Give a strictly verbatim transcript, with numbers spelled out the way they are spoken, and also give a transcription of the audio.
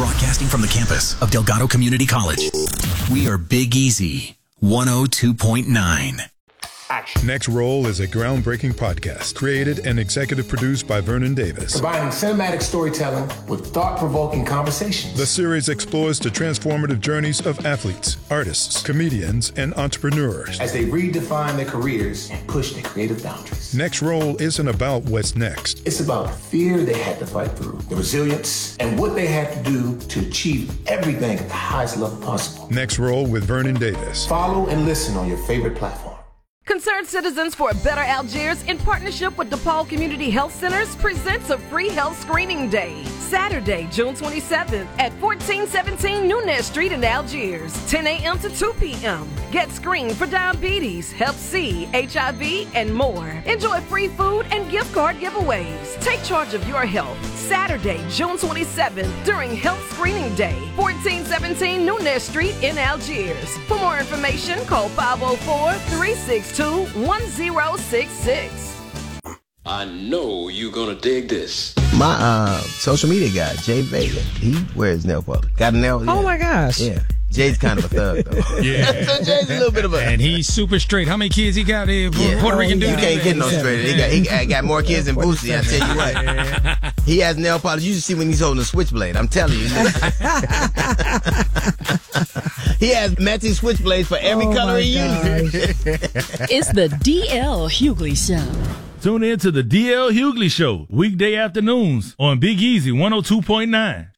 Broadcasting from the campus of Delgado Community College, we are Big Easy one oh two point nine. Action. Next Roll is a groundbreaking podcast created and executive produced by Vernon Davis. Combining cinematic storytelling with thought-provoking conversations. The series explores the transformative journeys of athletes, artists, comedians, and entrepreneurs as they redefine their careers and push their creative boundaries. Next Roll isn't about what's next. It's about the fear they had to fight through, the resilience, and what they had to do to achieve everything at the highest level possible. Next Roll with Vernon Davis. Follow and listen on your favorite platform. Concerned Citizens for a Better Algiers, in partnership with DePaul Community Health Centers, presents a free health screening day. Saturday, June twenty-seventh at fourteen seventeen Nunez Street in Algiers, ten a.m. to two p.m. Get screened for diabetes, hep C, H I V, and more. Enjoy free food and gift card giveaways. Take charge of your health. Saturday, June twenty-seventh during Health Screening Day, fourteen seventeen Nunez Street in Algiers. For more information, call five oh four, three six two, one oh six six. I know you're gonna dig this. My uh, social media guy, Jay Vega, he wears nail polish. Got a nail? Yeah. Oh my gosh. Yeah. Jay's kind of a thug, though. Yeah. So Jay's a little bit of a... And he's super straight. How many kids he got there? Yeah. Puerto Rican dude? He can't get no straight. He got, he got, got more kids than Boosie, I tell you what. He has nail polish. You should see when he's holding a switchblade. I'm telling you. He has matching switchblades for every oh color he uses. It's the D L Hughley Show. Tune in to the D L Hughley Show, weekday afternoons on Big Easy one oh two point nine.